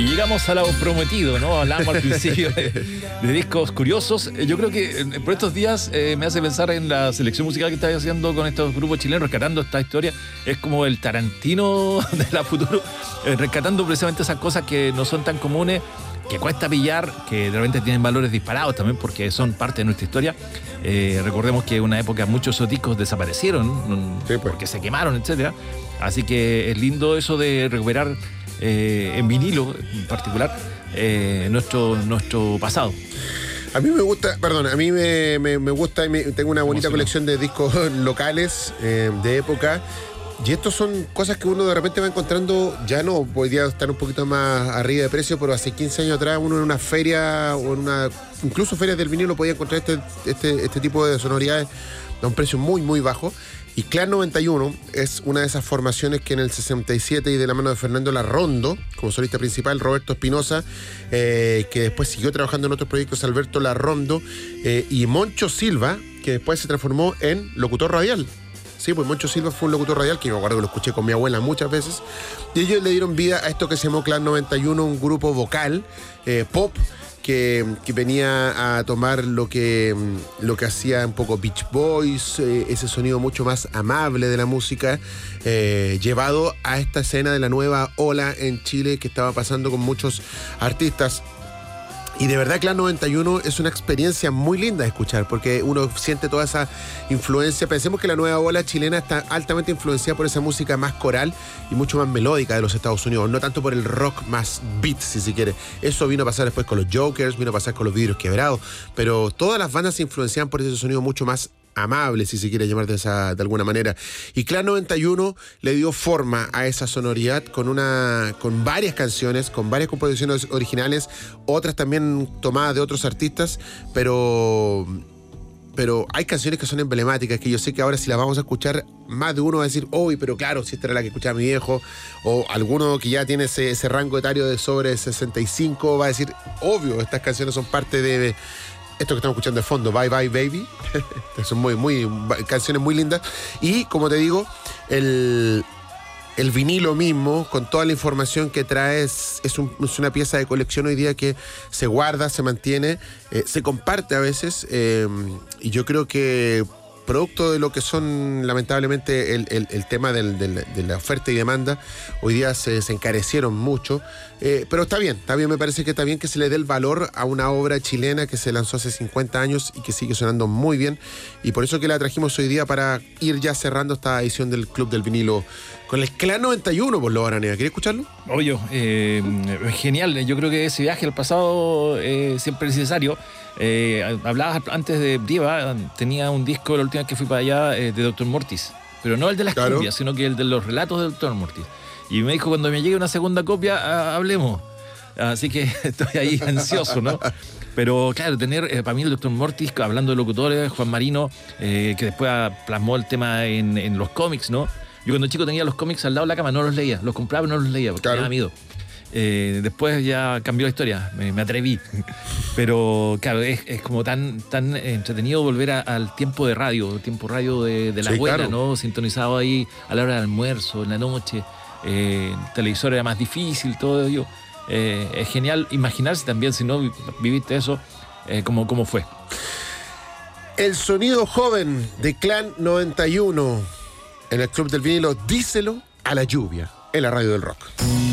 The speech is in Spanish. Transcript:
Y llegamos a lo prometido, ¿no? Hablábamos al principio de discos curiosos. Yo creo que por estos días me hace pensar en la selección musical que estáis haciendo con estos grupos chilenos, rescatando esta historia. Es como el Tarantino de la Futuro, rescatando precisamente esas cosas que no son tan comunes, que cuesta pillar, que de repente tienen valores disparados también porque son parte de nuestra historia. Recordemos que en una época muchos de esos discos desaparecieron, sí, pues, porque se quemaron, etcétera. Así que es lindo eso de recuperar en vinilo en particular nuestro pasado. A mí me gusta, a mí me gusta y tengo una bonita colección de discos locales de época. Y estos son cosas que uno de repente va encontrando, ya no, podría estar un poquito más arriba de precio, pero hace 15 años atrás uno en una feria o incluso ferias del vinilo podía encontrar este tipo de sonoridades a un precio muy, muy bajo. Y Clan 91 es una de esas formaciones que en el 67 y de la mano de Fernando Larrondo, como solista principal, Roberto Espinosa, que después siguió trabajando en otros proyectos, Alberto Larrondo, y Moncho Silva, que después se transformó en locutor radial. Sí, pues Moncho Silva fue un locutor radial, que me acuerdo que lo escuché con mi abuela muchas veces, y ellos le dieron vida a esto que se llamó Clan 91, un grupo vocal, pop, que venía a tomar lo que hacía un poco Beach Boys, ese sonido mucho más amable de la música, llevado a esta escena de la nueva ola en Chile que estaba pasando con muchos artistas. Y de verdad Clan 91 es una experiencia muy linda de escuchar, porque uno siente toda esa influencia. Pensemos que la nueva ola chilena está altamente influenciada por esa música más coral y mucho más melódica de los Estados Unidos, no tanto por el rock más beat, si se quiere. Eso vino a pasar después con los Jokers, vino a pasar con los Vidrios Quebrados, pero todas las bandas se influenciaban por ese sonido mucho más amable, si se quiere llamar de alguna manera. Y Clan 91 le dio forma a esa sonoridad con varias canciones, con varias composiciones originales, otras también tomadas de otros artistas, pero hay canciones que son emblemáticas, que yo sé que ahora si las vamos a escuchar, más de uno va a decir, uy, pero claro, si esta era la que escuchaba mi viejo, o alguno que ya tiene ese rango etario de sobre 65 va a decir, obvio, estas canciones son parte de esto que estamos escuchando de fondo, Bye Bye Baby. Son canciones muy lindas. Y como te digo, el vinilo mismo, con toda la información que trae, es una pieza de colección hoy día que se guarda, se mantiene, se comparte a veces, y yo creo que producto de lo que son lamentablemente el tema de la oferta y demanda, hoy día se encarecieron mucho, pero está bien, me parece que está bien que se le dé el valor a una obra chilena que se lanzó hace 50 años y que sigue sonando muy bien, y por eso que la trajimos hoy día para ir ya cerrando esta edición del Club del Vinilo con el Clan 91, por lo Aranea. ¿Quieres escucharlo? Oye, genial. Yo creo que ese viaje al pasado siempre es necesario. Hablabas antes de Brieva, tenía un disco la última vez que fui para allá de Dr. Mortis, pero no el de las cumbias, sino que el de los relatos de Dr. Mortis. Y me dijo, cuando me llegue una segunda copia, hablemos. Así que estoy ahí ansioso, ¿no? Pero claro, tener para mí el Dr. Mortis, hablando de locutores, Juan Marino, que después plasmó el tema en los cómics, ¿no? Yo cuando chico tenía los cómics al lado de la cama, no los leía, los compraba pero no los leía porque me daba miedo. Después ya cambió la historia, me atreví. Pero claro, es como tan entretenido volver al tiempo de radio, el tiempo radio de la abuela, claro, ¿no? Sintonizado ahí a la hora del almuerzo, en la noche. El televisor era más difícil, todo ello. Es genial imaginarse también, si no viviste eso, cómo fue. El sonido joven de Clan 91 en el Club del Vinilo, díselo a la lluvia, en la radio del rock.